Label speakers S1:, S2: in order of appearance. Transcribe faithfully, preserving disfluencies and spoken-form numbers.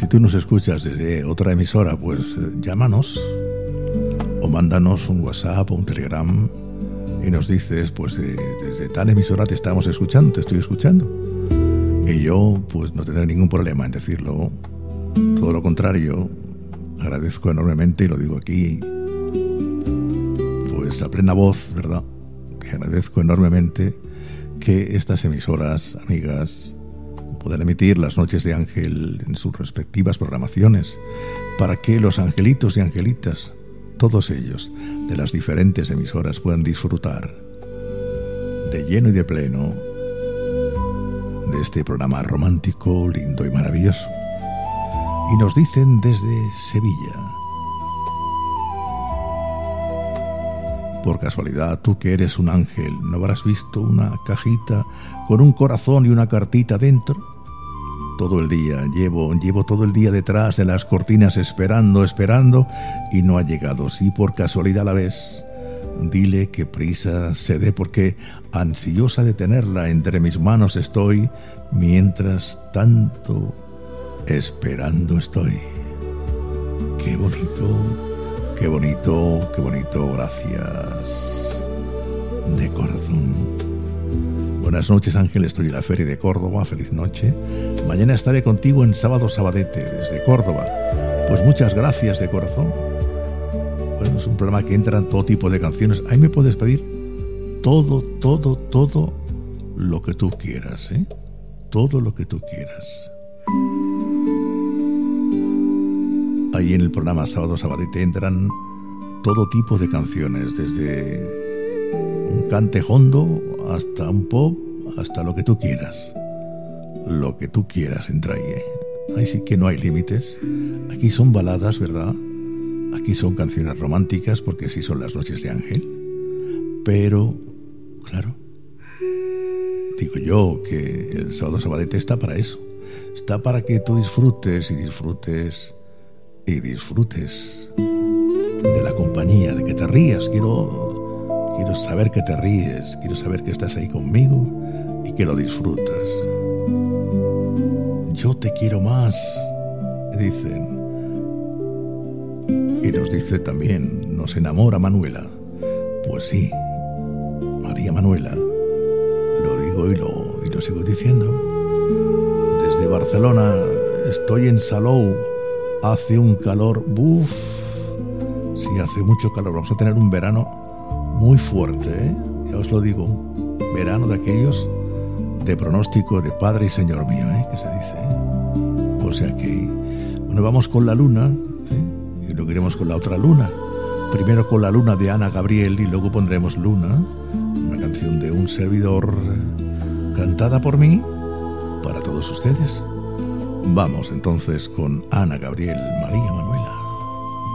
S1: si tú nos escuchas desde otra emisora, pues eh, llámanos o mándanos un WhatsApp o un Telegram y nos dices, pues eh, desde tal emisora te estamos escuchando, te estoy escuchando. Y yo, pues no tendré ningún problema en decirlo. Todo lo contrario, agradezco enormemente, y lo digo aquí, pues a plena voz, ¿verdad? Que agradezco enormemente que estas emisoras, amigas, puedan emitir las Noches de Ángel en sus respectivas programaciones, para que los angelitos y angelitas, todos ellos, de las diferentes emisoras, puedan disfrutar de lleno y de pleno de este programa romántico, lindo y maravilloso. Y nos dicen desde Sevilla: por casualidad, tú que eres un ángel, ¿no habrás visto una cajita con un corazón y una cartita dentro? Todo el día, llevo, llevo todo el día detrás de las cortinas esperando, esperando, y no ha llegado. Si por casualidad la ves, dile que prisa se dé, porque ansiosa de tenerla entre mis manos estoy, mientras tanto esperando estoy. Qué bonito, qué bonito, qué bonito, gracias de corazón. Buenas noches, Ángel, estoy en la Feria de Córdoba, feliz noche. Mañana estaré contigo en Sábado Sabadete, desde Córdoba. Pues muchas gracias de corazón. Bueno, es un programa que entra en todo tipo de canciones. Ahí me puedes pedir todo, todo, todo lo que tú quieras, ¿eh? Todo lo que tú quieras. Ahí en el programa Sábado Sabadete entran todo tipo de canciones, desde un cante hondo hasta un pop, hasta lo que tú quieras. Lo que tú quieras entra ahí, ¿eh? Ahí sí que no hay límites. Aquí son baladas, ¿verdad? Aquí son canciones románticas, porque sí son las Noches de Ángel. Pero, claro, digo yo que el Sábado Sabadete está para eso. Está para que tú disfrutes y disfrutes y disfrutes de la compañía, de que te rías. Quiero, quiero saber que te ríes, quiero saber que estás ahí conmigo y que lo disfrutas. Yo te quiero más, dicen. Y nos dice también, nos enamora Manuela. Pues sí, María Manuela, lo digo y lo, y lo sigo diciendo. Desde Barcelona, estoy en Salou, hace un calor, buf, sí, hace mucho calor. Vamos a tener un verano muy fuerte, ¿eh? Ya os lo digo, un verano de aquellos de pronóstico de Padre y Señor mío, ¿eh? Que se dice, ¿eh? O sea que, bueno, vamos con la luna, ¿eh? Y luego iremos con la otra luna. Primero con la luna de Ana Gabriel y luego pondremos Luna, una canción de un servidor cantada por mí para todos ustedes. Vamos entonces con Ana Gabriel, María Manuel.